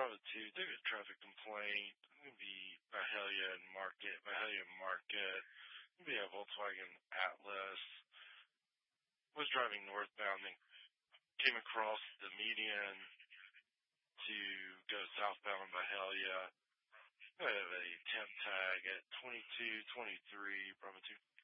Bravo 2, they get a traffic complaint. It's going to be Byhalia and Market. It's going to be a Volkswagen Atlas. Was driving northbound and came across the median to go southbound Byhalia. I have a temp tag at 2223 Bravo 2.